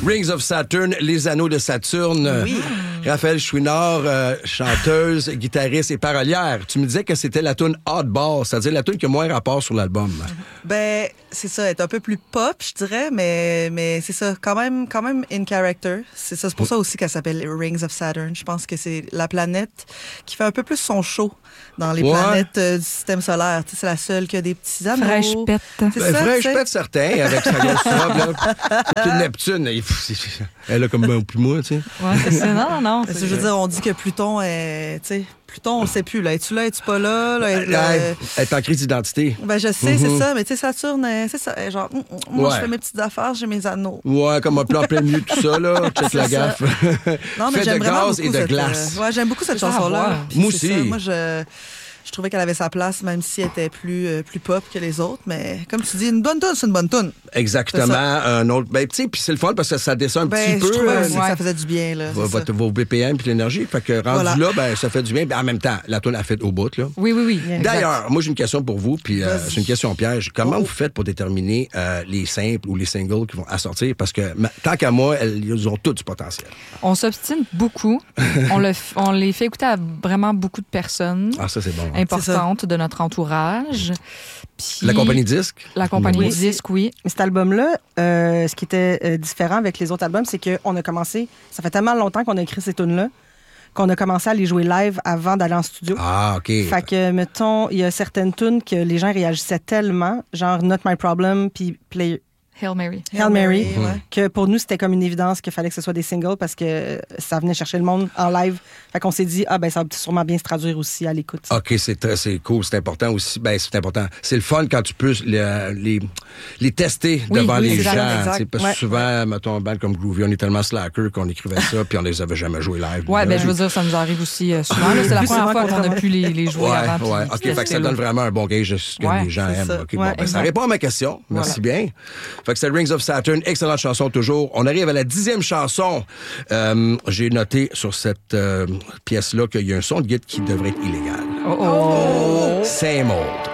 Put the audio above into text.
Rings of Saturn, les anneaux de Saturne. Oui. Raphaël Chouinard, chanteuse, guitariste et parolière. Tu me disais que c'était la tune Oddball, c'est-à-dire la tune qui a moins rapport sur l'album. Ben, c'est ça, elle est un peu plus pop, je dirais, mais c'est ça, quand même in character. C'est ça, c'est pour ça aussi qu'elle s'appelle Rings of Saturn. Je pense que c'est la planète qui fait un peu plus son show dans les planètes du système solaire. Tu sais, c'est la seule qui a des petits anneaux. Fraîche pète. C'est ça, Fraîche tu sais. pète certain, avec sa grosse robe. Là. C'est une Neptune. Elle a comme un plus moi, tu sais. Ouais, c'est ça. Non. Parce que je veux dire, on dit que Pluton est, tu sais, Pluton, on ne sait plus. Là. Es-tu là, es-tu pas là? Elle est en crise d'identité. Ben, je sais, c'est ça. Mais tu sais, Saturne, c'est ça. Genre, moi, je fais mes petites affaires, j'ai mes anneaux. Ouais, comme un plan plein milieu de tout ça, là. Check la gaffe. Non, mais fait j'aime de vraiment gaz beaucoup et de cette, glace. ouais, j'aime beaucoup cette chanson-là. Puis Moi c'est aussi. ça. Moi, je trouvais qu'elle avait sa place, même si elle était plus pop que les autres. Mais comme tu dis, une bonne toune, c'est une bonne toune. Exactement. Un autre. Ben, tu sais, puis c'est le fun parce que ça descend un petit peu. Je trouvais aussi que ça faisait du bien, là. Vos BPM puis l'énergie. Fait que rendu là, ben, ça fait du bien. Ben, en même temps, la toune a fait au bout, là. Oui. D'ailleurs, moi, j'ai une question pour vous, puis c'est une question piège. Comment vous faites pour déterminer les simples ou les singles qui vont à sortir? Parce que, tant qu'à moi, ils ont tous du potentiel. On s'obstine beaucoup. on les fait écouter à vraiment beaucoup de personnes. Ah, ça, c'est bon. Importantes de notre entourage. Puis, la compagnie disque? La compagnie disque, oui. Mais cet album-là, ce qui était différent avec les autres albums, c'est qu'on a commencé... Ça fait tellement longtemps qu'on a écrit ces tunes-là qu'on a commencé à les jouer live avant d'aller en studio. Ah, OK. Fait que, mettons, il y a certaines tunes que les gens réagissaient tellement, genre Not My Problem, puis Hail Mary. Hail Mary, que pour nous, c'était comme une évidence qu'il fallait que ce soit des singles parce que ça venait chercher le monde en live. Fait qu'on s'est dit, ça va sûrement bien se traduire aussi à l'écoute. Ça. OK, c'est cool, c'est important aussi. Ben, c'est important. C'est le fun quand tu peux les tester devant les gens. Parce que souvent, mettons, un band comme Groovy, on est tellement slacker qu'on écrivait ça puis on les avait jamais joués live. Ouais, ben je veux dire, ça nous arrive aussi souvent. Là, c'est la première fois qu'on a pu les jouer avant. Ouais, OK, fait que ça donne vraiment un bon gauge de ce que les gens aiment. Ça. Okay, bon, ça répond à ma question. Merci bien. Fait que c'est Rings of Saturn, excellente chanson toujours. On arrive à la 10e chanson. J'ai noté sur cette pièce-là qu'il y a un son de guitare qui devrait être illégal. Oh! Same old.